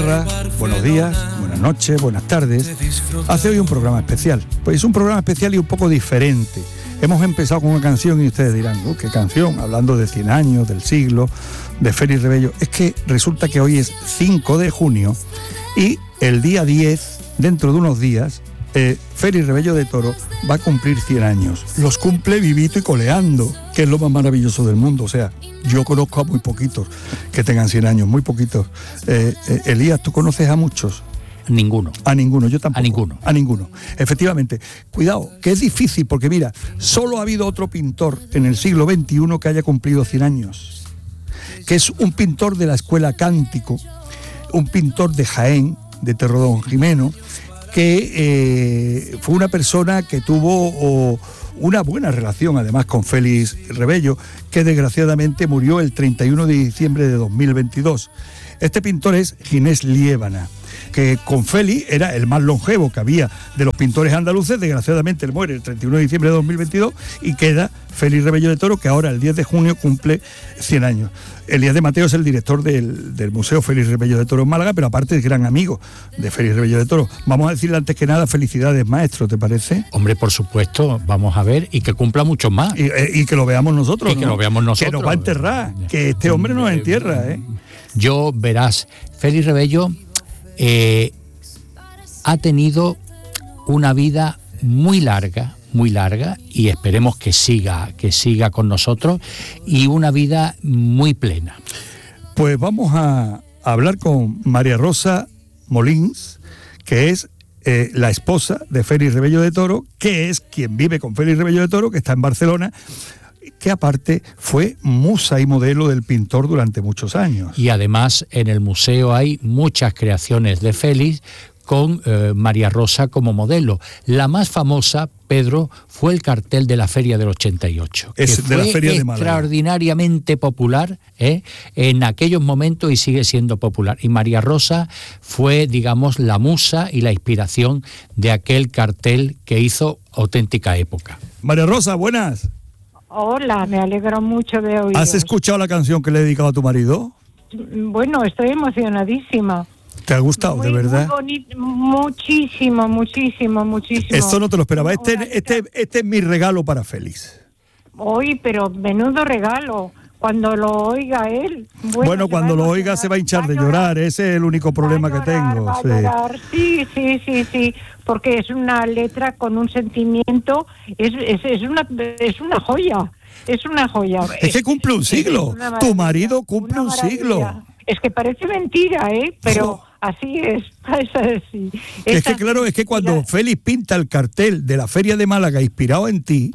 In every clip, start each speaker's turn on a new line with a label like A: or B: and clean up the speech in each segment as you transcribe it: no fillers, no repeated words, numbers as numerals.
A: Tierra, buenos días, buenas noches, buenas tardes. Hace hoy un programa especial. Pues es un programa especial y un poco diferente. Hemos empezado con una canción y ustedes dirán, ¿qué canción? Hablando de 100 años, del siglo, de Félix Rebello. Es que resulta que hoy es 5 de junio y el día 10, dentro de unos días, Félix Rebello de Toro va a cumplir 100 años. Los cumple vivito y coleando, que es lo más maravilloso del mundo. O sea, yo conozco a muy poquitos que tengan 100 años, muy poquitos. Elías, ¿tú conoces a muchos?
B: Ninguno.
A: A ninguno, yo tampoco.
B: A ninguno.
A: A ninguno. Efectivamente. Cuidado, que es difícil, porque mira, solo ha habido otro pintor en el siglo XXI que haya cumplido 100 años, que es un pintor de la escuela Cántico, un pintor de Jaén, de Torredón Jimeno, que fue una persona que tuvo una buena relación además con Félix Rebello, que desgraciadamente murió el 31 de diciembre de 2022. Este pintor es Ginés Liébana, que con Félix era el más longevo que había de los pintores andaluces. Desgraciadamente él muere el 31 de diciembre de 2022 y queda Félix Rebello de Toro, que ahora el 10 de junio cumple 100 años. Elías de Mateo es el director del Museo Félix Rebello de Toro en Málaga, pero aparte es gran amigo de Félix Rebello de Toro. Vamos a decirle antes que nada felicidades, maestro, ¿te parece?
B: Hombre, por supuesto, vamos a ver, y que cumpla muchos más.
A: Y que lo veamos nosotros,
B: y que
A: ¿no?
B: lo veamos nosotros.
A: Que nos va a enterrar, que este hombre nos entierra, ¿eh?
B: Yo, verás, Félix Rebello ha tenido una vida muy larga, y esperemos que siga con nosotros, y una vida muy plena.
A: Pues vamos a hablar con María Rosa Molins, que es la esposa de Félix Rebello de Toro, que es quien vive con Félix Rebello de Toro, que está en Barcelona, que aparte fue musa y modelo del pintor durante muchos años.
B: Y además en el museo hay muchas creaciones de Félix con María Rosa como modelo. La más famosa, Pedro, fue el cartel de la Feria del 88.
A: Es
B: que
A: de la
B: fue
A: Feria de Málaga.
B: Extraordinariamente popular en aquellos momentos, y sigue siendo popular. Y María Rosa fue, digamos, la musa y la inspiración de aquel cartel que hizo auténtica época.
A: María Rosa, buenas.
C: Hola, me alegro mucho de oír.
A: ¿Has escuchado la canción que le he dedicado a tu marido?
C: Bueno, estoy emocionadísima.
A: ¿Te ha gustado, de verdad?
C: Muy bonito, muchísimo.
A: Esto no te lo esperaba. Este es mi regalo para Félix.
C: Hoy, pero menudo regalo. Cuando lo oiga él.
A: Bueno, cuando lo oiga se va a hinchar de llorar. Ese es el único problema que tengo.
C: Va a llorar. Sí. Porque es una letra con un sentimiento. Es una joya. Es una joya.
A: Es que cumple un siglo. Tu marido cumple un siglo.
C: Es que parece mentira, pero así es. Sí.
A: Es que claro, es que cuando Félix pinta el cartel de la Feria de Málaga inspirado en ti,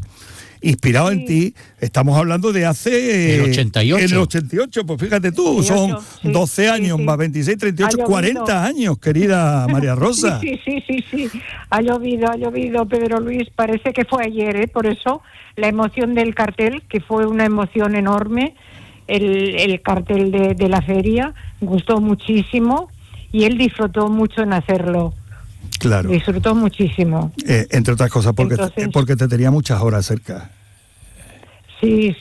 A: estamos hablando de hace...
B: El 88.
A: En el 88, pues fíjate tú, 88, son 12 años más 26, 38, 40 años, querida María Rosa.
C: Sí. Ha llovido, Pedro Luis, parece que fue ayer, por eso la emoción del cartel, que fue una emoción enorme, el cartel de la feria, gustó muchísimo y él disfrutó mucho en hacerlo.
A: Claro.
C: Disfrutó muchísimo.
A: Entre otras cosas porque te tenía muchas horas cerca.
C: Sí.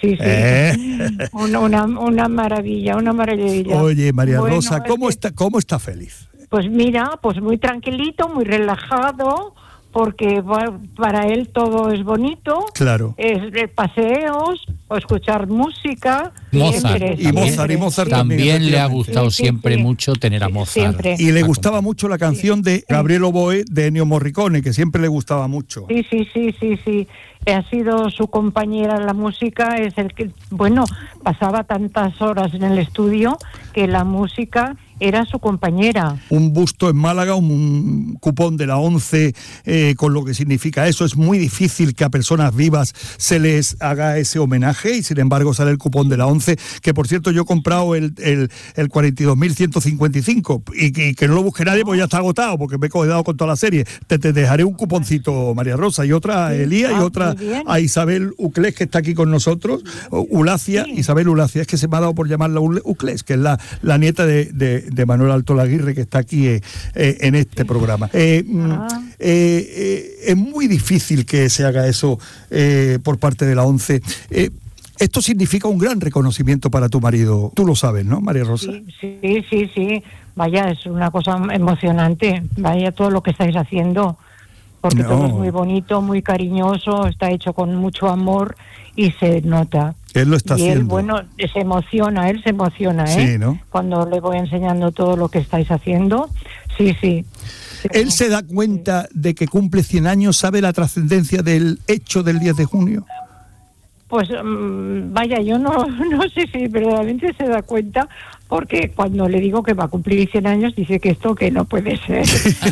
C: Una maravilla.
A: Oye, María Rosa, ¿cómo está Félix?
C: Pues mira, pues muy tranquilito, muy relajado, porque para él todo es bonito.
A: Claro.
C: Es de paseos, o escuchar música.
A: Mozart
B: también le ha gustado siempre mucho tener a Mozart.
C: Siempre.
A: Y le gustaba mucho la canción de Gabriel Oboe de Ennio Morricone, que siempre le gustaba mucho.
C: Sí. Ha sido su compañera en la música, es el que, pasaba tantas horas en el estudio que la música era su compañera.
A: Un busto en Málaga, un cupón de la ONCE, con lo que significa eso. Es muy difícil que a personas vivas se les haga ese homenaje y sin embargo sale el cupón de la ONCE, que por cierto yo he comprado el 42.155 y que no lo busque nadie porque ya está agotado, porque me he quedado con toda la serie. Te dejaré un cuponcito, María Rosa, y otra a Elías y otra a Isabel Uclés, que está aquí con nosotros. Isabel Ulacia, es que se me ha dado por llamarla Uclés, que es la nieta de Manuel Alto Laguirre, que está aquí en este programa. Es muy difícil que se haga eso por parte de la ONCE. Esto significa un gran reconocimiento para tu marido. Tú lo sabes, ¿no, María Rosa?
C: Sí. Vaya, es una cosa emocionante. Vaya todo lo que estáis haciendo. Porque todo es muy bonito, muy cariñoso, está hecho con mucho amor y se nota.
A: Él lo está haciendo.
C: Él, bueno, él se emociona,
A: Sí, ¿no?
C: Cuando le voy enseñando todo lo que estáis haciendo. Sí.
A: ¿Él se da cuenta de que cumple 100 años? ¿Sabe la trascendencia del hecho del 10 de junio?
C: Pues vaya, yo no sé si verdaderamente se da cuenta, porque cuando le digo que va a cumplir 100 años, dice que esto que no puede ser.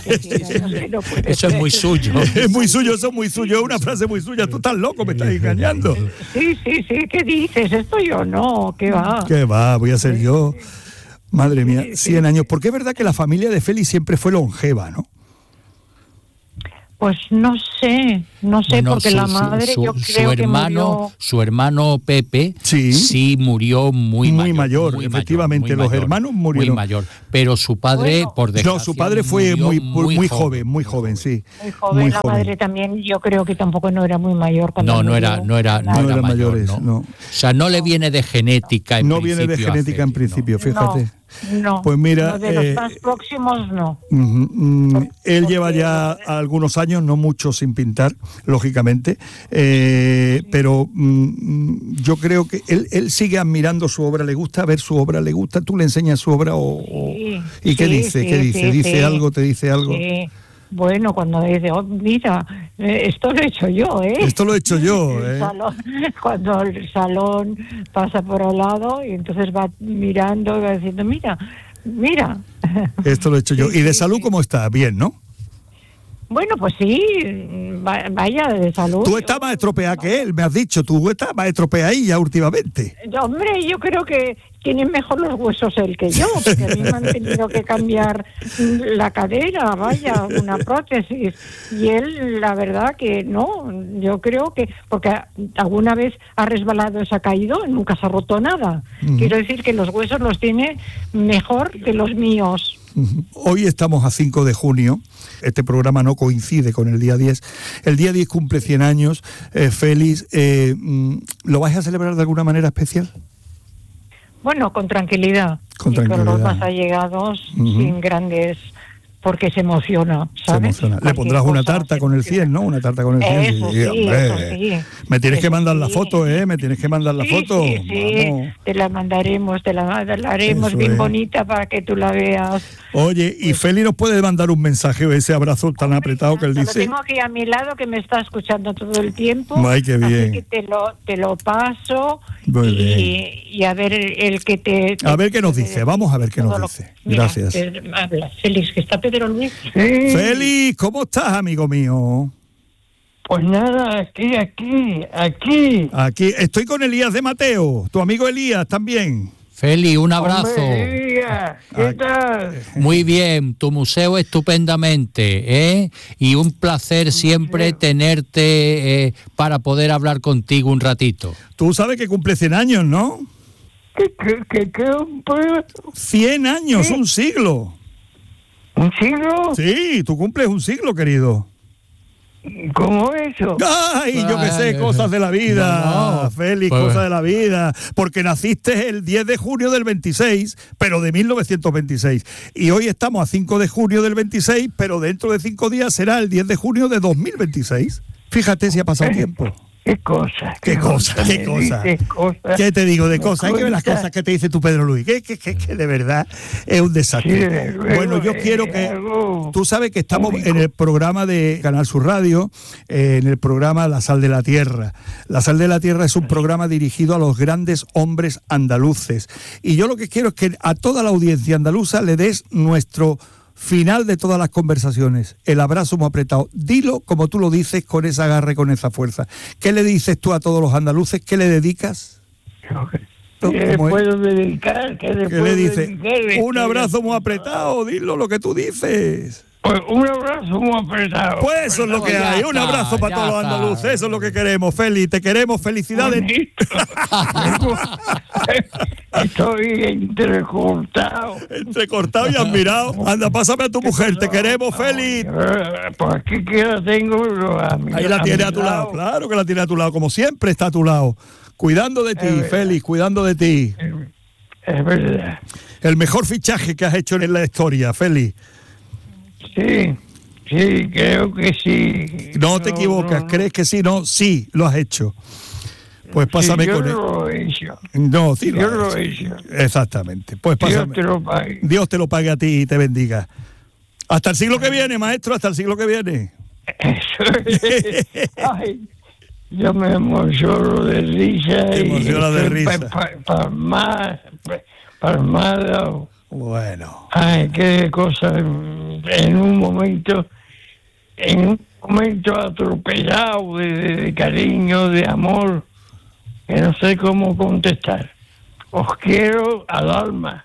B: Eso es muy suyo.
A: Es muy suyo, eso es muy suyo, es una frase muy suya. Tú estás loco, me estás engañando.
C: Sí, ¿qué dices? Esto yo no, ¿qué va?
A: ¿Qué va? Voy a ser yo. Madre mía, 100 años. Porque es verdad que la familia de Félix siempre fue longeva, ¿no?
C: Pues no sé, bueno, porque la madre yo creo que murió.
B: Su hermano Pepe sí murió muy mayor,
A: efectivamente, los hermanos murieron.
B: Muy mayor, pero su padre, por desgracia,
A: no, su padre fue muy joven, sí.
C: Muy joven, la madre también, yo creo que tampoco no era muy mayor cuando
B: no era mayores, no. O sea, no le viene de genética en principio.
A: No viene de genética en principio, fíjate.
C: No,
A: pues mira,
C: de los más próximos no.
A: Él lleva ya algunos años, no mucho, sin pintar, lógicamente, pero yo creo que él sigue admirando su obra. ¿Le gusta ver su obra? ¿Le gusta? ¿Tú le enseñas su obra? ¿Y qué dice? ¿Dice algo? ¿Te dice algo?
C: Sí. Bueno, cuando dice, mira, esto lo he hecho yo, ¿eh?
A: Esto lo he hecho yo, ¿eh?
C: Cuando el salón pasa por al lado y entonces va mirando y va diciendo, mira.
A: Esto lo he hecho yo. ¿Y de salud cómo está? Bien, ¿no?
C: Bueno, pues sí, vaya, de salud.
A: Tú estás más estropeada que él, me has dicho. Tú estás más estropeadilla últimamente.
C: Hombre, yo creo que tiene mejor los huesos él que yo, porque a mí me han tenido que cambiar la cadera, vaya, una prótesis. Y él, la verdad que no, yo creo que, porque alguna vez ha resbalado, se ha caído, nunca se ha roto nada. Quiero decir que los huesos los tiene mejor que los míos.
A: Hoy estamos a 5 de junio, este programa no coincide con el día 10. El día 10 cumple 100 años, Félix, ¿lo vais a celebrar de alguna manera especial?
C: Bueno, con tranquilidad. Con los más allegados, sin grandes... Porque se emociona, ¿sabes? Se emociona.
A: Le pondrás una tarta con el 100, ¿no? Una tarta con el 100.
C: Eso sí.
A: Me tienes que mandar la foto, ¿eh? Me tienes que mandar la foto.
C: Sí. Te la mandaremos, te la haremos bien bonita para que tú la veas.
A: Oye, y Feli nos puede mandar un mensaje o ese abrazo tan apretado que él dice.
C: Lo tengo aquí a mi lado, que me está escuchando todo el tiempo.
A: Ay, qué bien.
C: Así que te lo paso. Y a ver el que te...
A: A ver qué nos dice, vamos a ver qué nos dice. Gracias.
C: Habla, Félix, que está Pedro Luis.
A: Sí. Félix, ¿cómo estás, amigo mío?
D: Pues nada, aquí.
A: Aquí, estoy con Elías de Mateo, tu amigo Elías también.
B: Feli, un abrazo.
D: Hombre, Elías, ¿qué tal?
B: Muy bien, tu museo estupendamente, ¿eh? Y un placer siempre tenerte para poder hablar contigo un ratito.
A: Tú sabes que cumple 100 años, ¿no?
D: ¿Qué cumple?
A: 100 años, ¿sí? Un siglo.
D: ¿Un siglo?
A: Sí, tú cumples un siglo, querido.
D: ¿Cómo eso?
A: Ay, yo qué sé, cosas de la vida, no, Félix, pues, cosas de la vida. Porque naciste el 10 de junio del 26, pero de 1926. Y hoy estamos a 5 de junio del 26, pero dentro de 5 días será el 10 de junio de 2026. Fíjate si ha pasado tiempo.
D: ¿Qué cosa?
A: ¿Qué cosa? ¿Qué te digo de cosas? Hay que ver las cosas que te dice tu Pedro Luis. Que de verdad es un desastre. Sí, bueno, yo quiero que... Tú sabes que estamos en el programa de Canal Sur Radio, en el programa La Sal de la Tierra. La Sal de la Tierra es un programa dirigido a los grandes hombres andaluces. Y yo lo que quiero es que a toda la audiencia andaluza le des nuestro... final de todas las conversaciones, el abrazo muy apretado. Dilo como tú lo dices, con esa garra y con esa fuerza. ¿Qué le dices tú a todos los andaluces? ¿Qué le dedicas?
D: ¿Qué le puedo dedicar?
A: ¿Qué le dices? Un abrazo muy apretado, dilo lo que tú dices.
D: Pues un abrazo muy apretado.
A: Pues eso es lo que hay, un abrazo para todos los andaluces, eso es lo que queremos, Feli, te queremos, felicidades.
D: Estoy
A: entrecortado y admirado. Anda, pásame a tu mujer, te queremos, Feli.
D: Pues aquí que la tengo.
A: Ahí la tiene a tu lado, claro que la tiene a tu lado, como siempre está a tu lado. Cuidando de ti, Félix, cuidando de ti.
D: Es verdad.
A: El mejor fichaje que has hecho en la historia, Félix.
D: Sí, creo que sí.
A: No te equivocas, ¿crees que sí? No, sí, lo has hecho. Pues pásame con él.
D: Yo lo he hecho.
A: No, sí,
D: yo lo he hecho.
A: Exactamente. Pues pásame.
D: Dios te lo pague.
A: Dios te lo pague a ti y te bendiga. Hasta el siglo que viene, maestro, hasta el siglo que viene.
D: Eso es. Ay, yo me emociono de risa.
A: Te emociona de risa.
D: Palmado.
A: Bueno.
D: Ay, qué cosa. En un momento atropellado de cariño, de amor, que no sé cómo contestar. Os quiero al alma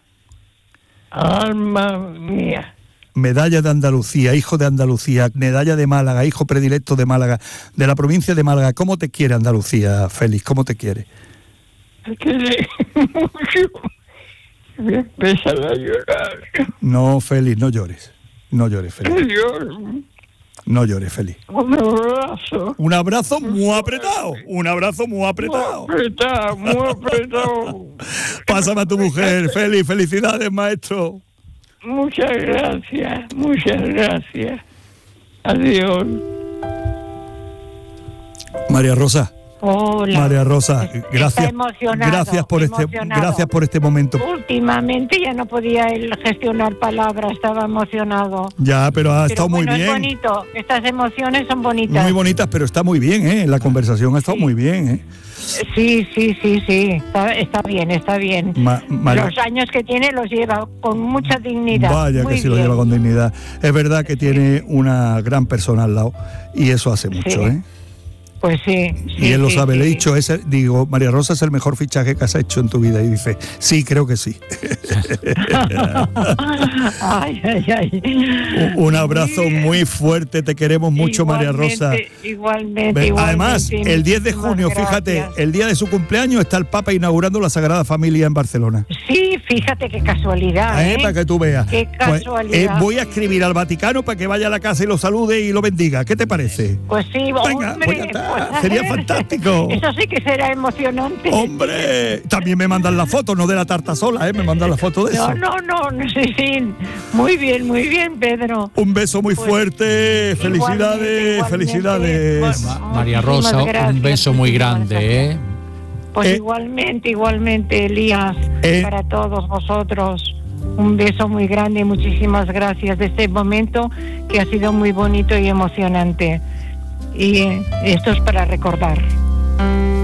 D: mía.
A: Medalla de Andalucía, hijo de Andalucía, medalla de Málaga, hijo predilecto de Málaga, de la provincia de Málaga. ¿Cómo te quiere Andalucía, Félix? ¿Cómo te quiere?
D: Me quiere mucho. Voy a empezar a llorar.
A: No, Félix, no llores. No llores, Félix.
D: Dios.
A: No llores, Félix.
D: Un abrazo.
A: Un abrazo muy apretado. Un abrazo muy apretado.
D: Muy apretado.
A: Pásame a tu mujer, Félix. Felicidades, maestro.
D: Muchas gracias. Adiós.
A: María Rosa.
C: Hola.
A: María Rosa, gracias. Gracias por este momento.
C: Últimamente ya no podía él gestionar palabras, estaba emocionado.
A: Ya, pero ha estado muy bien.
C: Es bonito, estas emociones son bonitas.
A: Muy bonitas, pero está muy bien, ¿eh? La conversación ha estado muy bien, ¿eh?
C: Sí. Está bien. Los años que tiene los lleva con mucha dignidad.
A: Vaya muy que sí bien. Lo lleva con dignidad. Es verdad que tiene una gran persona al lado y eso hace mucho, ¿eh?
C: Pues sí.
A: Y él lo sabe, le he dicho, digo, María Rosa es el mejor fichaje que has hecho en tu vida. Y dice, sí, creo que sí.
C: Ay.
A: Un abrazo muy fuerte, te queremos mucho, María Rosa.
C: Igualmente.
A: Además, el 10 de junio, fíjate, el día de su cumpleaños está el Papa inaugurando la Sagrada Familia en Barcelona.
C: Sí, fíjate qué casualidad.
A: Para que tú veas.
C: Qué casualidad.
A: Pues, voy a escribir al Vaticano para que vaya a la casa y lo salude y lo bendiga. ¿Qué te parece?
C: Pues sí,
A: venga,
C: hombre,
A: sería fantástico.
C: Eso sí que será emocionante.
A: Hombre, también me mandan la foto, no de la tarta sola, me mandan la foto de eso.
C: No, sí. Muy bien, Pedro.
A: Un beso muy fuerte, felicidades.
B: María Rosa, un beso muy grande, ¿eh?
C: Pues igualmente, Elías, para todos vosotros. Un beso muy grande y muchísimas gracias de este momento que ha sido muy bonito y emocionante. Y esto es para recordar.